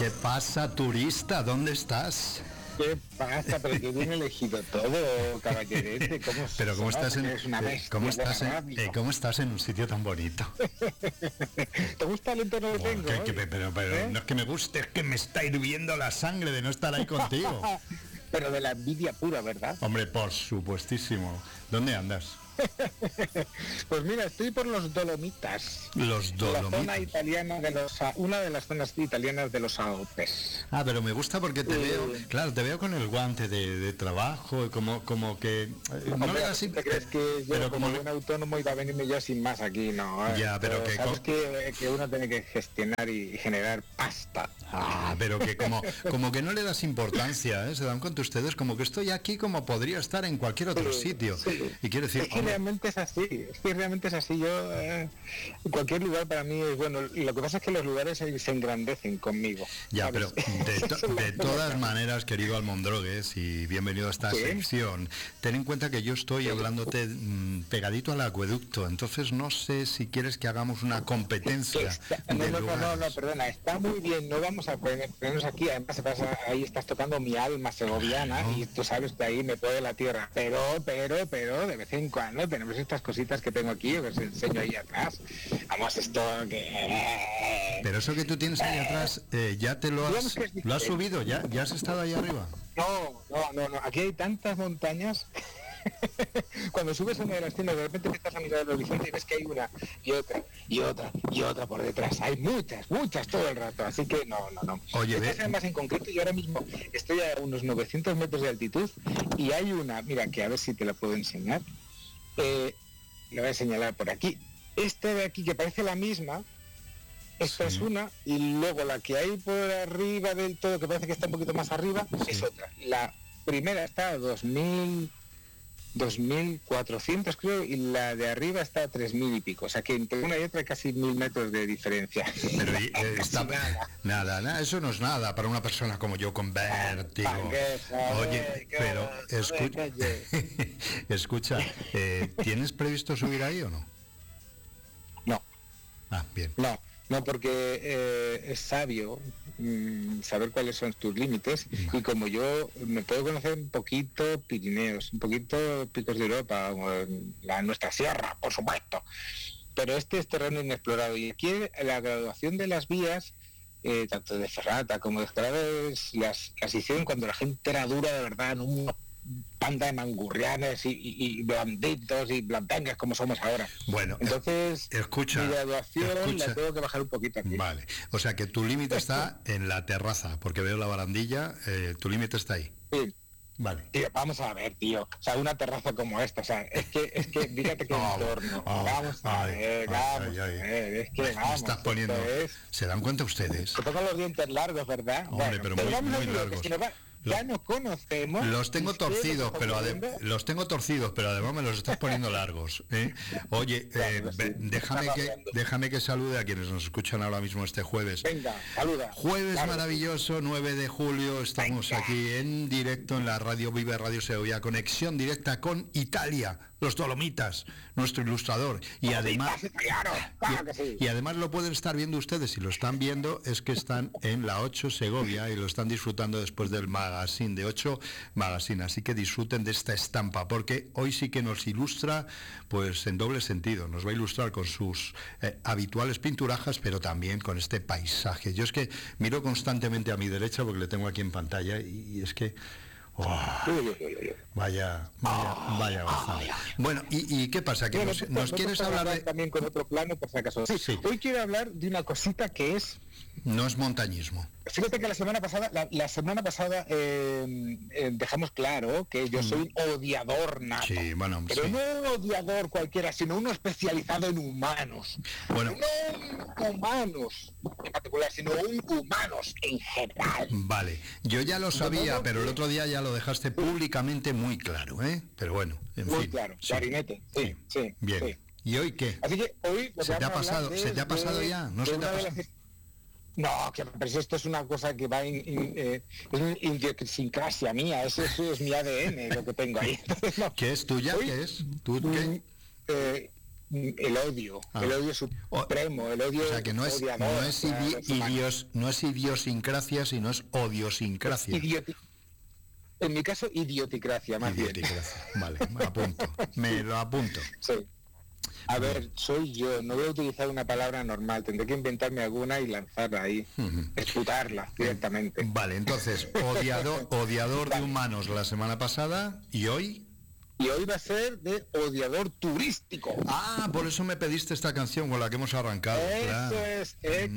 ¿Qué pasa, turista? ¿Dónde estás? ¿Qué pasa? Pero que bien elegido todo, caballerete. Pero ¿cómo estás en cómo estás en un sitio tan bonito? ¿Te gusta el entorno que tengo? Pero no es que me guste, es que me está hirviendo la sangre de no estar ahí contigo. Pero de la envidia pura, ¿verdad? Hombre, por supuestísimo. ¿Dónde andas? Pues mira, estoy por los Dolomitas. Los Dolomitas. La zona italiana una de las zonas italianas de los Alpes. Ah, pero me gusta porque te veo, claro, te veo con el guante de trabajo, como que no le das. ¿Te crees que yo como un autónomo iba a venirme yo sin más aquí? No. Ya, pero que sabes que uno tiene que gestionar y generar pasta. Ah, pero que como que no le das importancia, ¿eh? Se dan cuenta ustedes como que estoy aquí como podría estar en cualquier otro sitio. Sí. Y quiero decir, es que realmente es así, yo en cualquier lugar para mí es bueno. Lo que pasa es que los lugares se engrandecen conmigo. Ya, ¿sabes? pero de todas maneras, querido Almondrogues, y bienvenido a esta sección, ten en cuenta que yo estoy hablándote pegadito al acueducto, entonces no sé si quieres que hagamos una competencia. No, perdona, está muy bien, no vamos a ponernos aquí, además ahí estás tocando mi alma segoviana y tú sabes que ahí me puede la tierra, pero de vez en cuando tenemos estas cositas que tengo aquí, os enseño ahí atrás. Vamos, esto que... Pero eso que tú tienes ahí atrás, ya te lo has subido, ya has estado ahí arriba. No, aquí hay tantas montañas. Cuando subes a una de las tiendas, de repente empiezas a mirar el horizonte y ves que hay una y otra por detrás. Hay muchas todo el rato, así que no. Oye, esta más en concreto, yo ahora mismo estoy a unos 900 metros de altitud y hay una, mira, que a ver si te la puedo enseñar. Lo voy a señalar por aquí. Esta de aquí, que parece la misma, esta es una, y luego la que hay por arriba del todo, que parece que está un poquito más arriba, es otra. La primera está a 2.400 creo, y la de arriba está a 3.000 y pico, o sea que entre una y otra hay casi 1.000 metros de diferencia. Pero nada, eso no es nada para una persona como yo con vértigo. Oye, pero escucha, ¿tienes previsto subir ahí o no? No. Ah, bien. No, porque es sabio saber cuáles son tus límites, y como yo me puedo conocer un poquito Pirineos, un poquito Picos de Europa, nuestra sierra, por supuesto, pero este es terreno inexplorado, y aquí la graduación de las vías, tanto de Ferrata como de Escalaves, las hicieron cuando la gente era dura de verdad, en una banda de mangurrianes y blanditos y blandengues como somos ahora. Bueno, entonces mi graduación la tengo que bajar un poquito aquí. Vale, o sea que tu límite está en la terraza, porque veo la barandilla, tu límite está ahí. Sí. Vale. Tío, vamos a ver, tío. O sea, una terraza como esta, o sea, es que fíjate qué entorno. Vamos a ver, es que vamos. Estás poniendo. ¿Se dan cuenta ustedes? Que tocan los dientes largos, ¿verdad? Hombre, pero muy largos. Ya nos conocemos. Los tengo torcidos, pero además me los estás poniendo largos, ¿eh? Oye, déjame que salude a quienes nos escuchan ahora mismo este jueves. Venga, saluda. Jueves maravilloso, 9 de julio, estamos aquí en directo en la Radio Vive Radio Segovia, conexión directa con Italia, los Dolomitas, nuestro ilustrador. Y además lo pueden estar viendo ustedes, si lo están viendo es que están en la 8 Segovia y lo están disfrutando después del magazine de 8 Magazine, así que disfruten de esta estampa, porque hoy sí que nos ilustra pues en doble sentido, nos va a ilustrar con sus habituales pinturajas, pero también con este paisaje. Yo es que miro constantemente a mi derecha porque le tengo aquí en pantalla y es que vaya gozada. Bueno, ¿y qué pasa? ¿Que nos quieres hablar de...? También con otro plano, por si acaso. Sí. Hoy quiero hablar de una cosita que es... No es montañismo. Fíjate que la semana pasada dejamos claro que yo soy un odiador nato. Sí, bueno, pero no un odiador cualquiera, sino uno especializado en humanos. Bueno. No humanos en particular, sino humanos en general. Vale, yo ya lo sabía, pero el otro día ya lo dejaste públicamente muy claro, ¿eh? Pero bueno, en fin. Muy claro, clarinete, sí. Bien. Sí. ¿Y hoy qué? Así que hoy... ¿Se te ha pasado ya? ¿No se te ha pasado? No, pero esto es una cosa que va es una idiosincrasia mía, eso es mi ADN lo que tengo ahí. Entonces, no. ¿Qué es tuya? ¿Qué es? ¿Tú qué? el odio supremo, el odio. O sea, que no es idiosincrasia, sino es odiosincracia. En mi caso, idioticracia, más bien. Vale, me lo apunto. Sí. A ver, soy yo, no voy a utilizar una palabra normal, tendré que inventarme alguna y lanzarla ahí, esputarla directamente. Vale, entonces, odiador de humanos la semana pasada, ¿y hoy? Y hoy va a ser de odiador turístico. Ah, por eso me pediste esta canción con la que hemos arrancado. Eso claro. Es.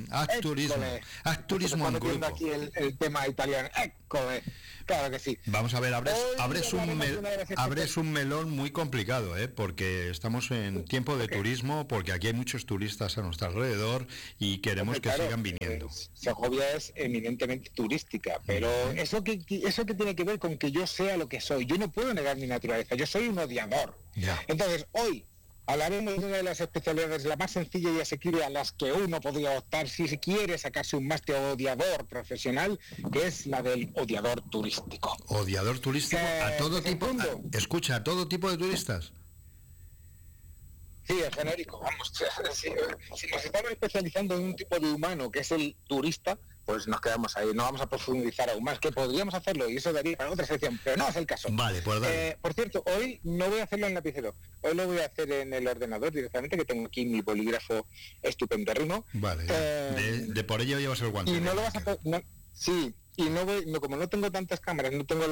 Haz turismo en grupo. Aquí el tema italiano. École. Claro que sí. Vamos a ver, abres un melón muy complicado, porque estamos en tiempo de turismo, porque aquí hay muchos turistas a nuestro alrededor y queremos que sigan viniendo. Segovia es eminentemente turística, pero eso que tiene que ver con que yo sea lo que soy. Yo no puedo negar mi naturaleza, yo soy un odiador. Ya. Entonces, hoy hablaremos de una de las especialidades, la más sencilla y asequible a las que uno podría optar si se quiere sacarse un máster odiador profesional, que es la del odiador turístico. ¿Odiador turístico? ¿A todo tipo? Escucha, ¿a todo tipo de turistas? Sí, es genérico, vamos. Si nos estamos especializando en un tipo de humano que es el turista, pues nos quedamos ahí, no vamos a profundizar aún más, que podríamos hacerlo y eso daría para otra sección, pero no es el caso. Vale, pues dale. Por cierto, hoy no voy a hacerlo en lapicero, hoy lo voy a hacer en el ordenador directamente, que tengo aquí mi bolígrafo estupendérrimo. Vale, de por ello llevas el guante. Y no lo vas a... sí, y como no tengo tantas cámaras, no tengo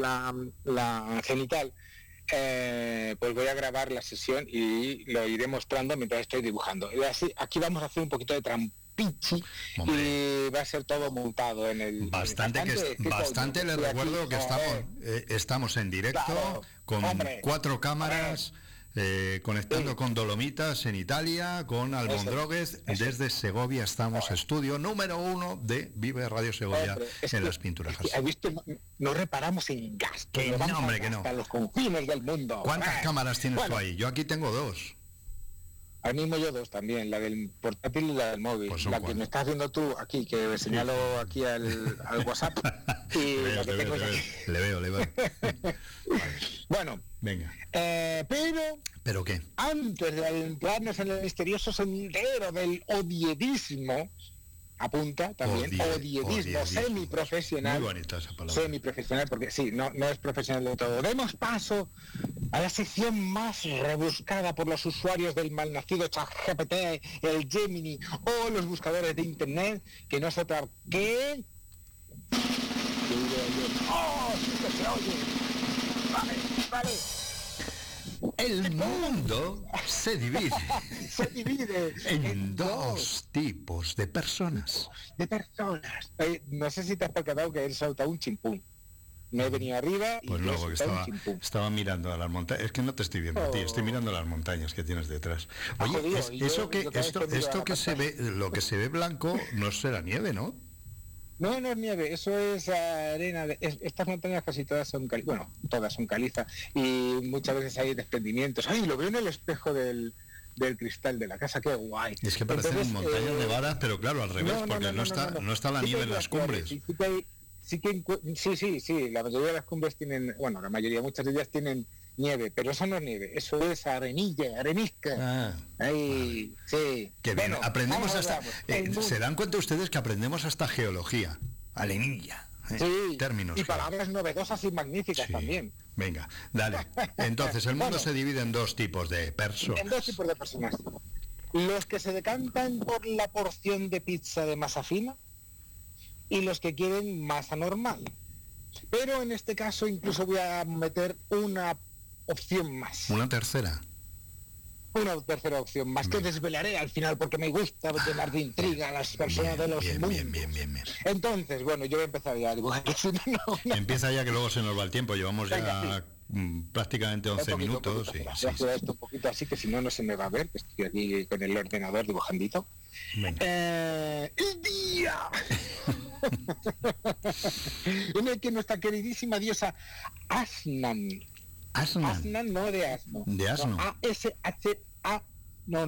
la cenital, pues voy a grabar la sesión y lo iré mostrando mientras estoy dibujando. Y así, aquí vamos a hacer un poquito de trampichi. Hombre. Y va a ser todo montado en el... Bastante les recuerdo que estamos en directo, claro, con 4 cámaras, conectando con Dolomitas en Italia, con Albondroguez. Desde Segovia estamos, estudio número 1 de Vive Radio Segovia, en las Pinturas. ¿Has visto? No reparamos en gasto. Que no. Hasta los confines del mundo. ¿Cuántas cámaras tienes tú ahí? Yo aquí tengo 2. Ahora mismo yo 2 también, la del portátil y la del móvil. Pues la que me estás viendo tú aquí, que señalo aquí al WhatsApp. Y le veo. Bueno, venga. ¿Pero qué? Antes de adentrarnos en el misterioso sendero del odiedismo, apunta también, odiedismo semiprofesional. Muy bonita esa palabra. Semiprofesional, porque sí, no es profesional de todo. Demos paso a la sección más rebuscada por los usuarios del malnacido ChatGPT, el Gemini o los buscadores de internet, que no es otra que... ¡Oh, sí que se oye! Vale. El mundo se divide en 2 tipos de personas. No sé si te has percatado que él salta un chimpún. Me he venido arriba y pues no, porque estaba mirando a las montañas. Es que no te estoy viendo a ti, estoy mirando las montañas que tienes detrás. Oye, esto que se ve, lo que se ve blanco no será nieve, ¿no? No es nieve, eso es arena. Estas montañas casi todas son caliza, bueno, todas son caliza, y muchas veces hay desprendimientos. ¡Ay, lo veo en el espejo del cristal de la casa! ¡Qué guay! Es que parecen montañas nevadas, pero claro, al revés, porque no está la nieve en las cumbres. Sí, la mayoría de las cumbres tienen, bueno, muchas de ellas tienen nieve, pero eso no es nieve, eso es arenisca. Ahí, vale. Sí. Qué bien, aprendemos hasta... ¿Se dan cuenta ustedes que aprendemos hasta geología? Arenilla. Sí, términos. Y palabras novedosas y magníficas también. Venga, dale. Entonces, el mundo se divide en 2 tipos de personas. En 2 tipos de personas. Los que se decantan por la porción de pizza de masa fina y los que quieren masa normal. Pero en este caso incluso voy a meter una opción más. ¿Una tercera? Una tercera opción más, que desvelaré al final porque me gusta llenar de intriga a las personas de los mundos. Bien. Entonces, bueno, yo voy a empezar ya a dibujar. Empieza ya, que luego se nos va el tiempo. Llevamos ya prácticamente 11 minutos. Voy a hacer esto un poquito así, que si no se me va a ver, que estoy aquí con el ordenador dibujandito. El día en el que nuestra queridísima diosa Asnan, no de asno. De asno. No, A-S-H-A. No.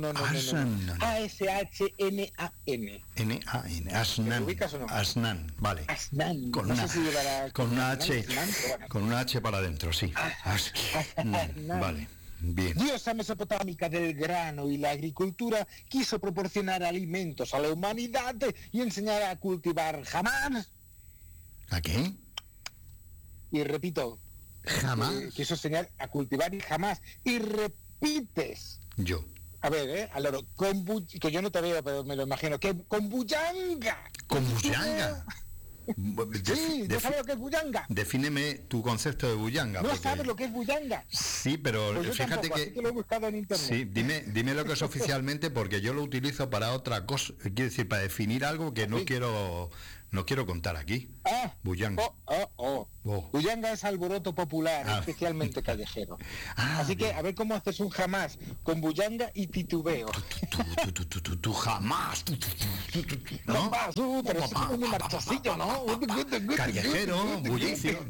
A-S-H-N-A-N. N-A-N. Asnan. ¿Te ubicas o no? Asnan, vale. Asnan. Con una H para adentro, sí. Vale. Bien. Diosa mesopotámica del grano y la agricultura, quiso proporcionar alimentos a la humanidad y enseñar a cultivar jamás. ¿A qué? Y repito, Jamás. quiso enseñar a cultivar y jamás. Y repites. Yo. A ver, al loro, que yo no te veo, pero me lo imagino, que con buyanga. ¿Con buyanga? Sí, ¿no sabes lo que es buyanga? Defíneme tu concepto de buyanga. ¿No porque... sabes lo que es buyanga? Sí, pero Pues yo fíjate tampoco, así que lo he buscado en internet. Sí, dime lo que es oficialmente, porque yo lo utilizo para otra cosa, quiero decir, para definir algo que no quiero contar aquí. Buyanga. Oh. Buyanga es alboroto popular, especialmente callejero. Así que a ver cómo haces un jamás con buyanga y titubeo. Tú jamás. ¿No? Pero es como un marchasillo, ¿no? Callejero, bullicio.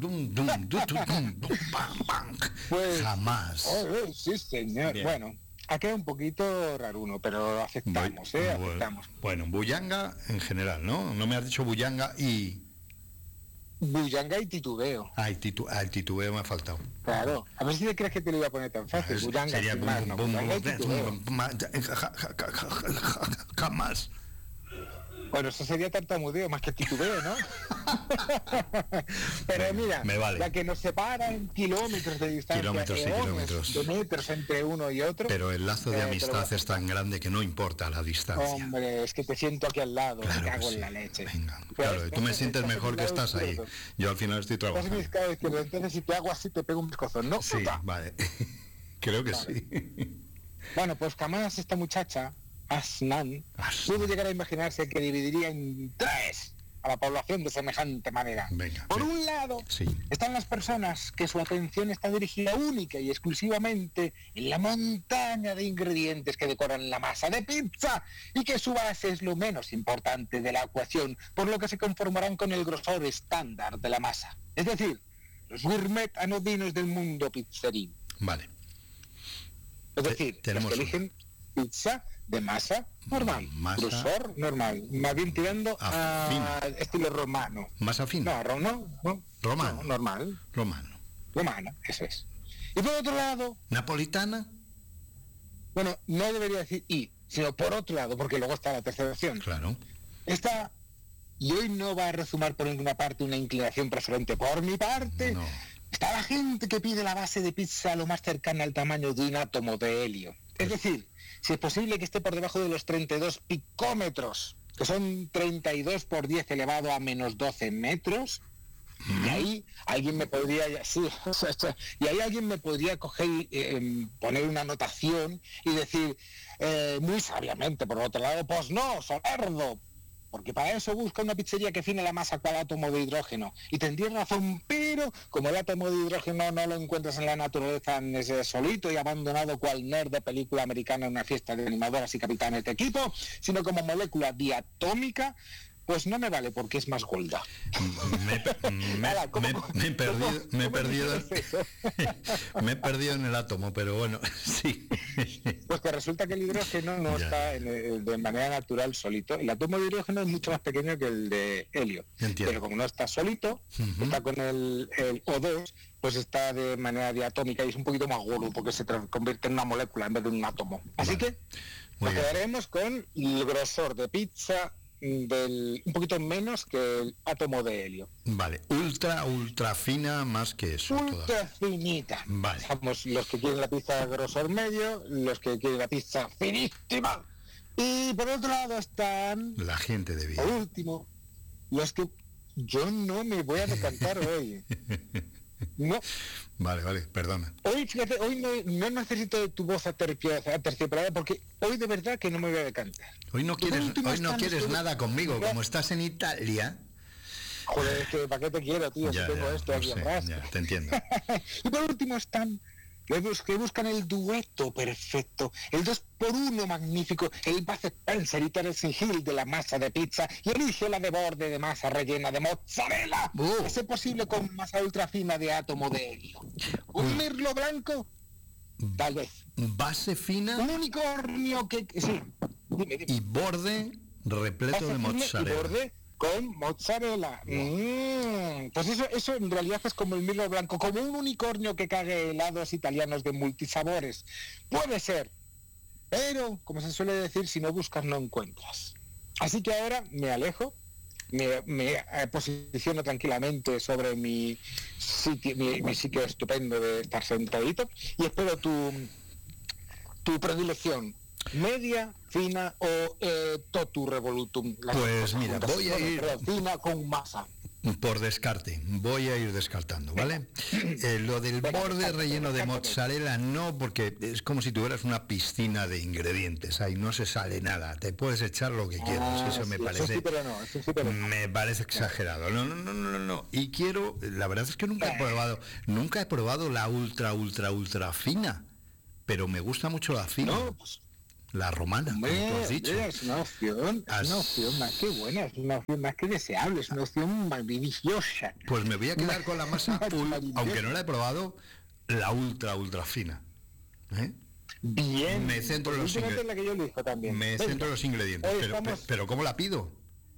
Pues, jamás. Sí, señor. Bien. Bueno, ha quedado un poquito raruno, pero aceptamos, aceptamos. Bueno, buyanga en general, ¿no? No me has dicho buyanga y... Buyanga y titubeo. El titubeo me ha faltado. Claro, a ver si te crees que te lo iba a poner tan fácil. Buyanga, sería sin más, ¿no? Buyanga y titubeo. Jamás. Bueno, eso sería tartamudeo más que titubeo, ¿no? Pero mira, me vale. La que nos separa en kilómetros de distancia, kilómetros de metros entre uno y otro. Pero el lazo de amistad es tan grande que no importa la distancia. Hombre, es que te siento aquí al lado, me cago en la leche. Venga, claro, y tú me sientes mejor que estás ahí. Yo al final estoy trabajando. Entonces si te hago así te pego un pescozón, ¿no? Sí, vale. Creo que sí. Bueno, pues jamás esta muchacha, Asnan, pudo llegar a imaginarse que dividiría en tres a la población de semejante manera. Venga, Por un lado, están las personas que su atención está dirigida única y exclusivamente en la montaña de ingredientes que decoran la masa de pizza y que su base es lo menos importante de la ecuación, por lo que se conformarán con el grosor estándar de la masa. Es decir, los gourmet anodinos del mundo pizzerín. Vale. Es decir, los que eligen pizza de masa normal, grosor normal, más bien tirando a estilo romano. ¿Masa fina? No, romano. No, normal. Romana, eso es. Y por otro lado... ¿Napolitana? Bueno, no debería decir sino por otro lado, porque luego está la tercera opción. Claro. Esta, y hoy no va a resumar por ninguna parte una inclinación preferente. Por mi parte, está la gente que pide la base de pizza lo más cercana al tamaño de un átomo de helio. Es decir, si es posible que esté por debajo de los 32 picómetros, que son 32 por 10 elevado a menos 12 metros, y ahí alguien me podría, coger, poner una anotación y decir, muy sabiamente, por otro lado, pues no, solerdo, porque para eso busca una pizzería que fine la masa cual átomo de hidrógeno. Y tendría razón, pero como el átomo de hidrógeno no lo encuentras en la naturaleza en ese solito y abandonado cual nerd de película americana en una fiesta de animadoras y capitanes de equipo, sino como molécula diatómica, pues no me vale porque es más gorda. Me he perdido en el átomo, pero bueno, sí. Pues que resulta que el hidrógeno no está de manera natural solito. El átomo de hidrógeno es mucho más pequeño que el de helio. Entiendo. Pero como no está solito, está con el O2, pues está de manera diatómica y es un poquito más gordo porque se convierte en una molécula en vez de un átomo. Así que nos quedaremos con el grosor de pizza un poquito menos que el átomo de helio. Vale, ultra fina más que eso. Ultra finita. Vale. Somos los que quieren la pizza grosor medio, los que quieren la pizza finísima. Y por otro lado están... la gente de bien. Por último, los que... Yo no me voy a decantar hoy. No. Vale, perdona. Hoy, fíjate, hoy no necesito de tu voz aterciopelada porque hoy de verdad que no me voy a decantar. Hoy no quieres nada conmigo, como estás en Italia. Joder, es que ¿para qué te quiero, tío? Si tengo esto aquí atrás. Ya, te entiendo. Y por último están los que buscan el dueto perfecto, el 2x1 magnífico, el Bud Spencer y Terence Hill de la masa de pizza y elige la de borde de masa rellena de mozzarella, a ser posible con masa ultra fina de átomo de helio. Un mirlo blanco, tal vez. Base fina. Un unicornio que... Sí, dime. Y borde repleto de mozzarella. Y borde con mozzarella. Pues eso en realidad es como el mirlo blanco, como un unicornio que cague helados italianos de multisabores. Puede ser, pero como se suele decir, si no buscas no encuentras. Así que ahora me alejo, me posiciono tranquilamente sobre mi sitio estupendo de estar sentadito y espero tu predilección. ¿Media, fina o totu revolutum? Pues mira, voy a ir fina con masa. Por descarte, voy a ir descartando, ¿vale? Lo del borde relleno de mozzarella no, porque es como si tuvieras una piscina de ingredientes, ahí no se sale nada, te puedes echar lo que quieras, eso me parece... Eso sí, pero no. Me parece exagerado, no. Y quiero, la verdad es que nunca he probado la ultra fina, pero me gusta mucho la fina. No, pues... La romana, como tú has dicho. Es una opción más que buena, es una opción más que deseable, es una opción maravillosa. Pues me voy a quedar con la masa, aunque no la he probado, la ultra fina. Bien. Me centro en los ingredientes. Pero ¿cómo la pido?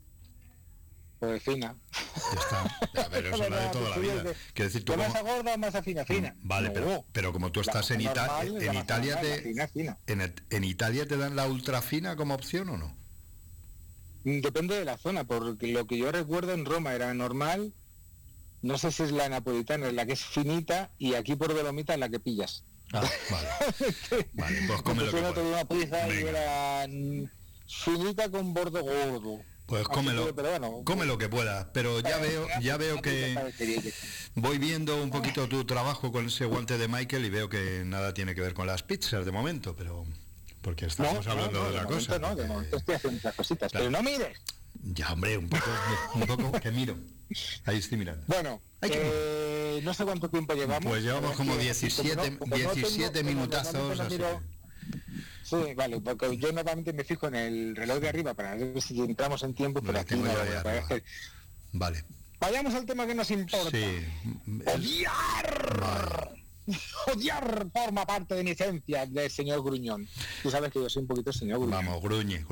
Pues fina. Ya está. A ver, eso es la de toda la vida. Quiero decir, tú masa gorda, masa fina. Vale, no. pero como tú estás en Italia, ¿en Italia te dan la ultra fina como opción o no? Depende de la zona, porque lo que yo recuerdo en Roma era normal, no sé si es la napolitana, es la que es finita, y aquí por Dolomita es la que pillas. Ah, vale. Vale, pues come lo que puedas. Una pizza y era finita con borde gordo. Pues cómelo, come lo que puedas, pero ya veo que voy viendo un poquito tu trabajo con ese guante de Michael y veo que nada tiene que ver con las pizzas de momento, pero porque estamos hablando de otra cosa. De momento estoy haciendo otras cositas, pero no mires. Ya, hombre, un poco que miro. Ahí estoy mirando. Bueno, no sé cuánto tiempo llevamos. Pues llevamos como 17 minutazos. Así que... Sí, vale, porque yo normalmente me fijo en el reloj de arriba para ver si entramos en tiempo, pero aquí no Vale. Vayamos al tema que nos importa. Sí. ¡Odiar! Vale. Odiar forma parte de mi esencia, del señor Gruñón. Tú sabes que yo soy un poquito señor Gruñón. Vamos, gruñe.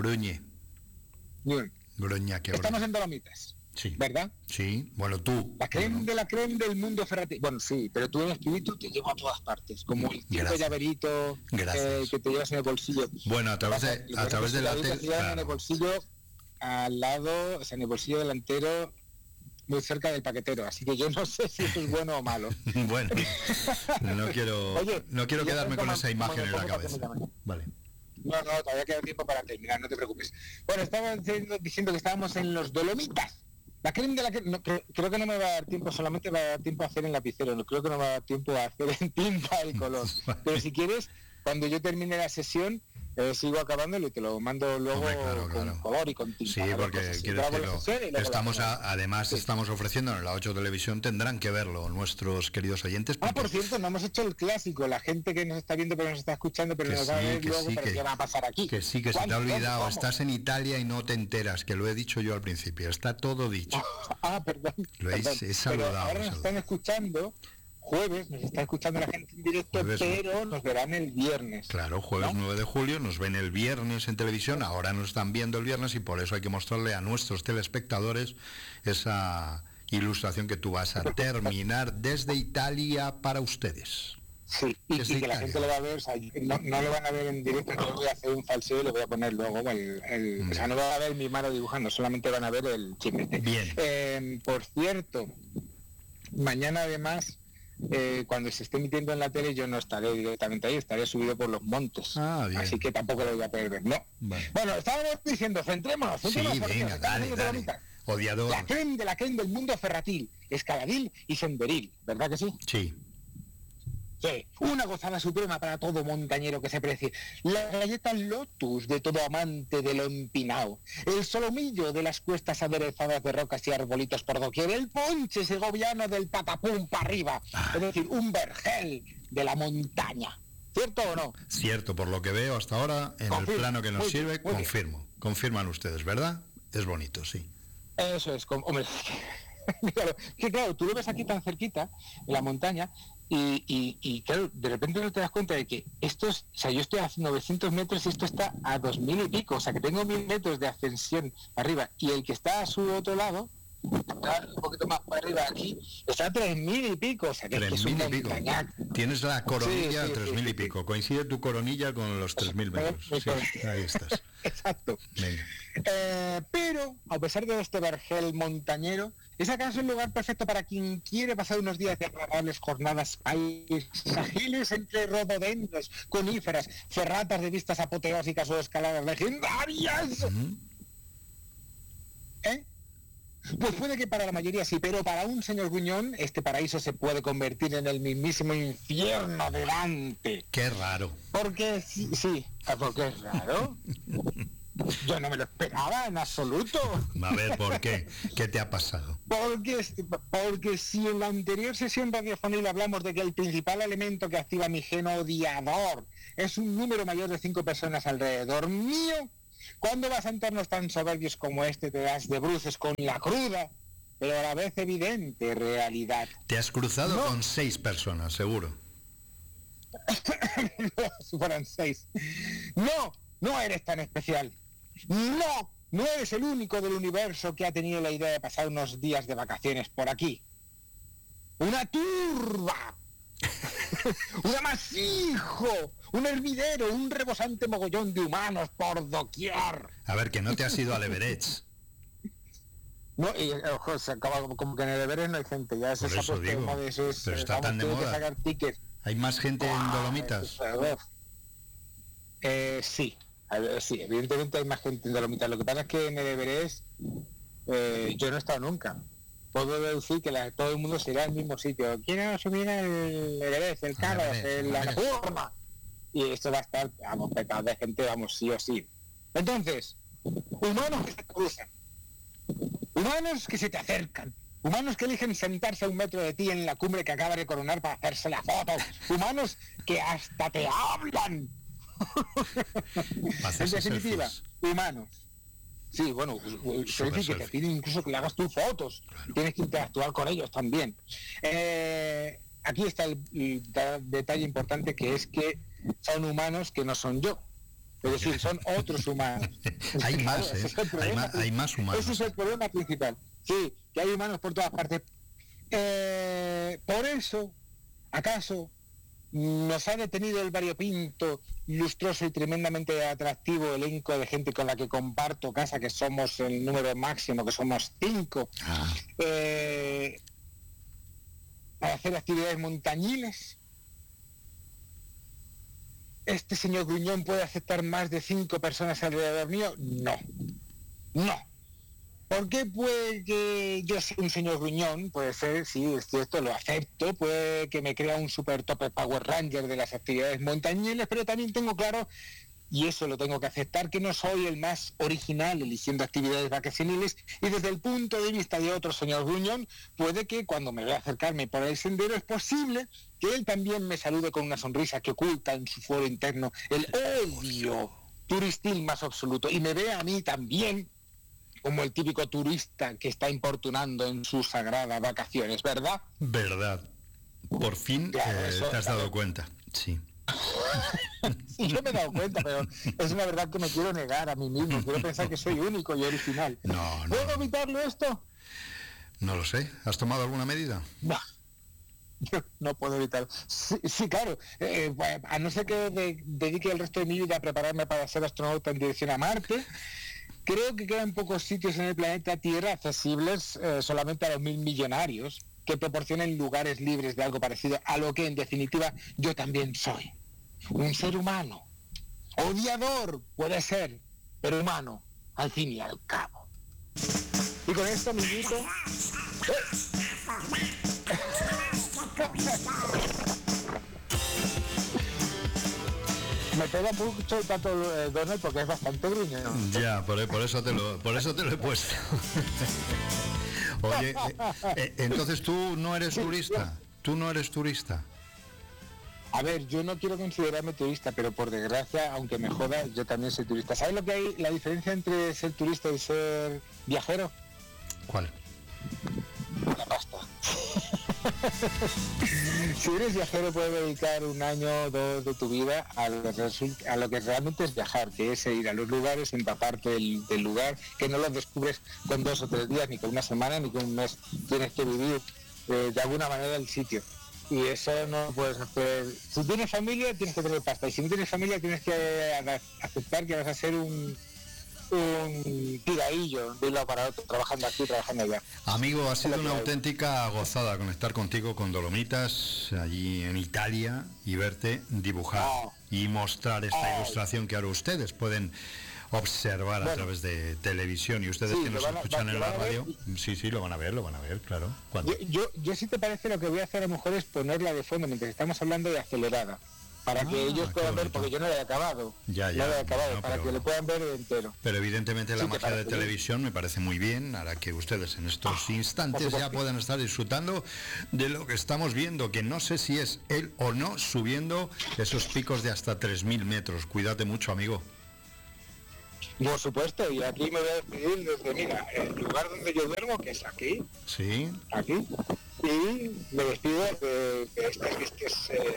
Bien. Gruña, que estamos en Dolomitas. Sí. ¿Verdad? Sí, bueno, tú. La creme de la creme del mundo ferrati. Bueno, sí, pero tú en el espíritu te llevo a todas partes, como el tipo llaverito que te llevas en el bolsillo. Bueno, a través de la tele. En el bolsillo al lado, o sea, en el bolsillo delantero, muy cerca del paquetero, así que yo no sé si eso es bueno o malo. Bueno, no quiero quedarme con esa imagen en la cabeza. Vale. No, todavía queda tiempo para terminar, no te preocupes. Bueno, estaba diciendo que estábamos en los Dolomitas. La creme de la creme, no, creo que no me va a dar tiempo, solamente va a dar tiempo a hacer en lapicero, no creo que no me va a dar tiempo a hacer en tinta el color. Pero si quieres, cuando yo termine la sesión, sigo acabándolo y te lo mando luego. Claro. Con color y con tinta. Sí, porque quiero decirlo, estamos ofreciendo en la 8 Televisión, tendrán que verlo nuestros queridos oyentes. Por cierto, no hemos hecho el clásico, la gente que nos está viendo pero nos está escuchando, pero nos va a ver luego, pero ¿qué va a pasar aquí? Que sí, que se te ha olvidado, estás en Italia y no te enteras, que lo he dicho yo al principio, está todo dicho. Perdón. He saludado. Pero ahora nos están escuchando. Jueves, nos está escuchando la gente en directo, pero nos verán el viernes. Claro, jueves 9 de julio, nos ven el viernes en televisión, ahora nos están viendo el viernes y por eso hay que mostrarle a nuestros telespectadores esa ilustración que tú vas a terminar desde Italia para ustedes. Sí, y que la gente lo va a ver, o sea, no lo van a ver en directo, yo voy a hacer un falseo y lo voy a poner luego, o sea, no van a ver mi mano dibujando, solamente van a ver el chimete. Bien. Por cierto, mañana además... cuando se esté emitiendo en la tele yo no estaré directamente ahí, estaré subido por los montes, así que tampoco lo voy a poder ver, ¿no? Vale. Bueno, estábamos diciendo, centrémonos. Sí, venga, dale. Odiador. La creme de la creme del mundo ferratil, escaladil y senderil, ¿verdad que sí? Sí. Sí, una gozada suprema para todo montañero que se precie. La galleta Lotus de todo amante de lo empinado. El solomillo de las cuestas aderezadas de rocas y arbolitos por doquier. El ponche segoviano del patapum para arriba. Es decir, un vergel de la montaña. ¿Cierto o no? Cierto, por lo que veo hasta ahora, en el plano que nos sirve, confirmo. Confirman ustedes, ¿verdad? Es bonito, sí. Eso es, hombre, que claro, tú lo ves aquí tan cerquita, en la montaña, Y claro, de repente no te das cuenta de que yo estoy a 900 metros y esto está a 2000 y pico, o sea que tengo 1000 metros de ascensión arriba, y el que está a su otro lado, está un poquito más para arriba aquí, está a 3000 y pico, o sea que es un montañac. Tienes la coronilla a 3000 y pico, coincide tu coronilla con los 3000 metros. Sí, ahí estás. Exacto. Pero, a pesar de este vergel montañero, ¿es acaso el lugar perfecto para quien quiere pasar unos días de agradables jornadas paisajiles entre rododendros, coníferas, ferratas de vistas apoteósicas o escaladas legendarias? Pues puede que para la mayoría sí, pero para un señor Gruñón este paraíso se puede convertir en el mismísimo infierno de Dante. Qué raro. Porque sí, porque es raro. Yo no me lo esperaba en absoluto. A ver, ¿por qué? ¿Qué te ha pasado? Porque si en la anterior sesión radiofónica hablamos de que el principal elemento que activa mi gen odiador es un número mayor de 5 personas alrededor mío, cuando vas a entornos tan soberbios como este te das de bruces con la cruda, pero a la vez evidente realidad. Te has cruzado con 6 personas, seguro. Si fueran 6. No eres tan especial. No eres el único del universo que ha tenido la idea de pasar unos días de vacaciones por aquí. ¡Una turba! ¡Un amasijo! ¡Un hervidero! ¡Un rebosante mogollón de humanos por doquier! A ver, que no te has ido al Everest. No, y ojo, se acaba como que en el Everest no hay gente. Ya por eso digo, pero está tan de moda. ¿Hay más gente en Dolomitas? Sí. Sí, evidentemente hay más gente en Dolomitas. Lo que pasa es que en el Everest yo no he estado nunca. Puedo deducir que todo el mundo se irá al mismo sitio. ¿Quién subir el Everest, el Carlos, la Curva? Y esto va a estar, petado de gente, sí o sí. Entonces, humanos que se cruzan, humanos que se te acercan, humanos que eligen sentarse a 1 metro de ti en la cumbre que acaba de coronar para hacerse la foto, humanos que hasta te hablan. En definitiva, humanos. Sí, bueno, se dice que te piden incluso que le hagas tus fotos, claro. Tienes que interactuar con ellos también. Aquí está el detalle importante, que es que son humanos que no son yo. Es decir, son otros humanos. Hay más, hay más humanos. Ese es el problema principal. Sí, que hay humanos por todas partes. Por eso, ¿acaso nos ha detenido el variopinto, lustroso y tremendamente atractivo elenco de gente con la que comparto casa, que somos el número máximo, que somos 5, para hacer actividades montañiles? ¿Este señor Gruñón puede aceptar más de 5 personas alrededor mío? No. ¿Por qué puede que yo sea un señor Gruñón? Puede ser, sí, es cierto, lo acepto. Puede que me crea un super tope Power Ranger de las actividades montañiles, pero también tengo claro, y eso lo tengo que aceptar, que no soy el más original eligiendo actividades vacacionales, y desde el punto de vista de otro señor Gruñón, puede que cuando me vea acercarme por el sendero es posible que él también me salude con una sonrisa que oculta en su fuero interno el odio turistil más absoluto, y me vea a mí también como el típico turista que está importunando en sus sagradas vacaciones, ¿verdad? Verdad. Por fin claro, te has dado cuenta, sí. Sí, yo me he dado cuenta, pero es una verdad que me quiero negar a mí mismo. Quiero pensar que soy único y original. No. ¿Puedo evitarlo esto? No lo sé. ¿Has tomado alguna medida? No. Yo no puedo evitarlo. Sí, claro. A no ser que dedique el resto de mi vida a prepararme para ser astronauta en dirección a Marte, creo que quedan pocos sitios en el planeta Tierra accesibles solamente a los 1000 millonarios que proporcionen lugares libres de algo parecido a lo que en definitiva yo también soy. Un ser humano. Odiador puede ser, pero humano al fin y al cabo. Y con esto, amiguito... Me pega mucho el tato Donald porque es bastante gruñón. Ya, por eso te lo he puesto. Oye, entonces tú no eres turista. ¿Tú no eres turista? A ver, yo no quiero considerarme turista, pero por desgracia, aunque me joda, yo también soy turista. ¿Sabes lo que hay, la diferencia entre ser turista y ser viajero? ¿Cuál? La pasta. Si eres viajero, puedes dedicar 1 año o 2 de tu vida a lo que realmente es viajar, que es ir a los lugares, empaparte del lugar, que no los descubres con 2 o 3 días, ni con 1 semana, ni con 1 mes. Tienes que vivir de alguna manera el sitio. Y eso no puedes hacer. Si tienes familia, tienes que tener pasta. Y si no tienes familia, tienes que aceptar que vas a ser un tiradillo de un lado para otro, trabajando aquí, trabajando allá. Amigo, ha sido una auténtica gozada conectar contigo con Dolomitas, allí en Italia, y verte dibujar y mostrar esta ilustración que ahora ustedes pueden observar a través de televisión, y ustedes que nos escuchan en la radio, sí, lo van a ver, claro. Yo si te parece, lo que voy a hacer a lo mejor es ponerla de fondo mientras estamos hablando de acelerada, para que ellos puedan ver, porque yo no la he acabado. Para que lo puedan ver entero. Pero evidentemente la magia de televisión me parece muy bien, hará que ustedes en estos instantes ya puedan estar disfrutando de lo que estamos viendo, que no sé si es él o no subiendo esos picos de hasta 3.000 metros. Cuídate mucho, amigo. Por supuesto, y aquí me voy a despedir desde, mira, el lugar donde yo duermo, que es aquí. Sí. Aquí. Y me despido de estas vistas.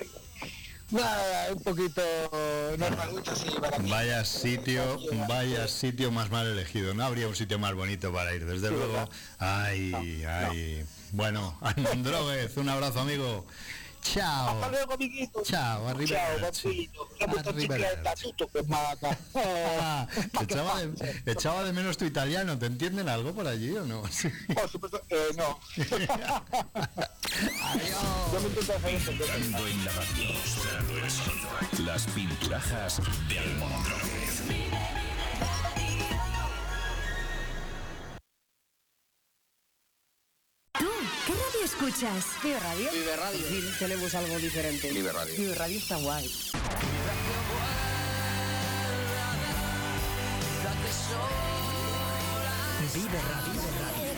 Un poquito normalucho, así para aquí. Vaya sitio más mal elegido. No habría un sitio más bonito para ir, desde luego. ¿Verdad? Ay. Bueno, Andróguez, un abrazo, amigo. Chao. Hasta luego, amiguito. Chao, arrivederci. Echaba de menos tu italiano. ¿Te entienden algo por allí o no? Sí. Por supuesto, no. Adiós. Yo me intento hacer eso. Entrando en la radio, las pinturajas de Almondróguez. ¿Tú qué radio escuchas? Vive Radio. Vive Radio. Sí, tenemos algo diferente. Vive Radio. Vive Radio está guay. Vive Radio.